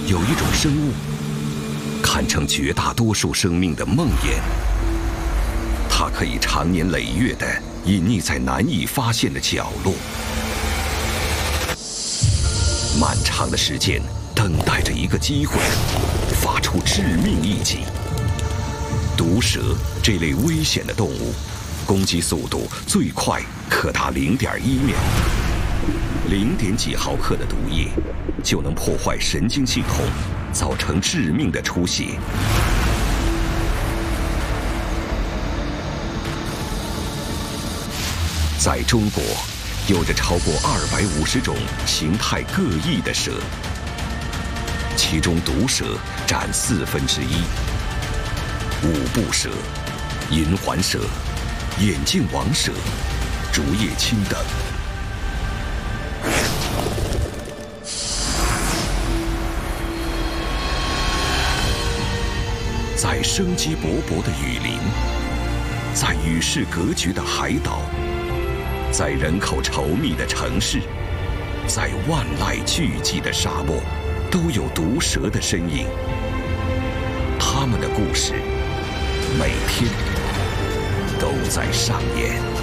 有一种生物，堪称绝大多数生命的梦魇。它可以长年累月地隐匿在难以发现的角落，漫长的时间等待着一个机会，发出致命一击。毒蛇这类危险的动物，攻击速度最快可达0.1秒，0点几毫克的毒液就能破坏神经系统，造成致命的出血。在中国，有着超过250种形态各异的蛇，其中毒蛇占1/4，五步蛇、银环蛇、眼镜王蛇、竹叶青等。在生机勃勃的雨林，在与世隔绝的海岛，在人口稠密的城市，在万籁俱寂的沙漠，都有毒蛇的身影。他们的故事，每天都在上演。